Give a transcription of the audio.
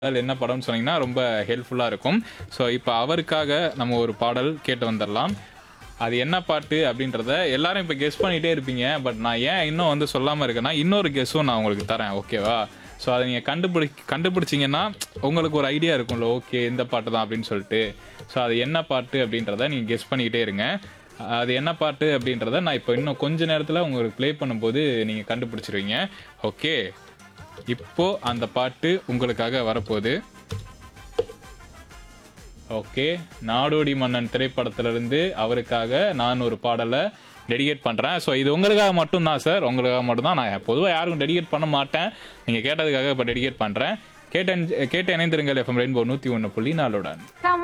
பாடல் என்ன படம்னு சொன்னீங்கன்னா ரொம்ப ஹெல்ப்ஃபுல்லா இருக்கும். ஸோ இப்போ அவருக்காக நம்ம ஒரு பாடல் கேட்டு வந்துரலாம். அது என்ன பாட்டு அப்படின்றத எல்லாரும் இப்போ கெஸ் பண்ணிட்டே இருப்பீங்க. பட் நான் ஏன் இன்னும் வந்து சொல்லாம இருக்கேன்னா, இன்னொரு கெஸ்ஸும் நான் உங்களுக்கு தரேன். ஓகேவா? ஸோ அத நீங்க கண்டுபிடிச்சீங்கன்னா, உங்களுக்கு ஒரு ஐடியா இருக்கும்ல. ஓகே இந்த பாட்டு தான் அப்படின்னு சொல்லிட்டு. ஸோ அது என்ன பாட்டு அப்படின்றத நீங்க கெஸ் பண்ணிக்கிட்டே இருங்க. அது என்ன பாட்டு அப்படின்றத நான் இப்போ இன்னும் கொஞ்ச நேரத்துல உங்களுக்கு ப்ளே பண்ணும்போது நீங்க கண்டுபிடிச்சிருவீங்க. ஓகே. இப்போ அந்த பாட்டு உங்களுக்காக வரப்போகுது. ஓகே. நாடோடி மன்னன் திரைப்படத்திலிருந்து அவருக்காக நான் ஒரு பாடல டெடிகேட் பண்றேன். ஸோ இது உங்களுக்காக மட்டும் தான் சார். உங்களுக்காக மட்டும் தான். நான் பொதுவா யாருக்கும் டெடிகேட் பண்ண மாட்டேன். நீங்க கேட்டதுக்காக இப்போ டெடிகேட் பண்றேன். கேட்டு இணைந்திருங்கள் FM ரெயின்போ 101.4 உடன். Come